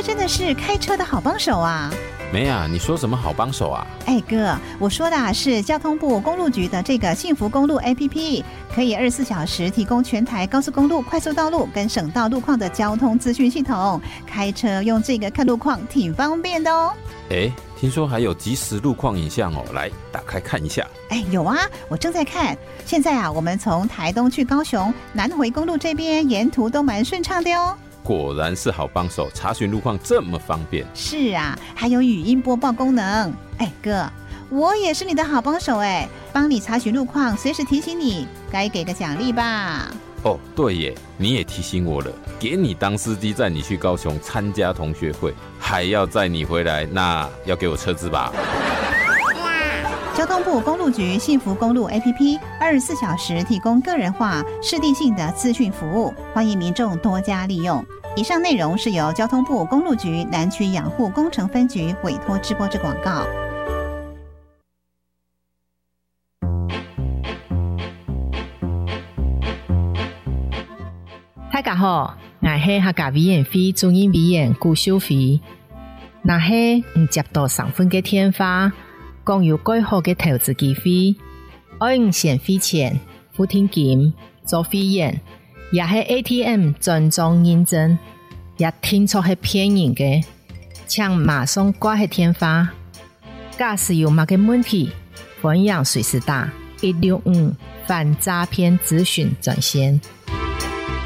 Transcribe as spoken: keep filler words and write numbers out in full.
这真的是开车的好帮手啊。 没啊，你说什么好帮手啊？ 哎哥，我说的啊是交通部公路局的这个幸福公路 A P P， 可以二十四小时提供全台高速公路、快速道路跟省道路况的交通资讯系统，开车用这个看路况挺方便的哦。 哎，听说还有即时路况影像哦，来打开看一下。 哎，有啊，我正在看。现在啊，我们从台东去高雄，南回公路这边沿途都蛮顺畅的哦。 果然是好帮手，查询路况这么方便。 是啊，还有语音播报功能。哎哥，我也是你的好帮手哎，帮你查询路况，随时提醒你，该给个奖励吧。 哦，对耶，你也提醒我了，给你当司机载你去高雄参加同学会，还要载你回来，那要给我车资吧。 交通部公路局幸福公路 A P P 二十四小时提供个人化、适地性的资讯服务，欢迎民众多加利用。以上内容是由交通部公路局南区养护工程分局委托直播之广告。 大家好，我是客家委員會主任委員顧秀妃。那是唔接到上分嘅電話，講有改好嘅投資機會，愛唔先費錢付定金做會員，也係 A T M 專裝認證，也聽錯係騙人嘅，請馬上掛係電話。假使有乜嘅問題，歡迎隨時打一六五反詐騙諮詢專線。